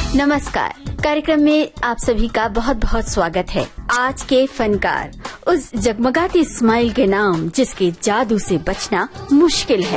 नमस्कार। कार्यक्रम में आप सभी का बहुत बहुत स्वागत है। आज के फनकार उस जगमगाती स्माइल के नाम जिसके जादू से बचना मुश्किल है।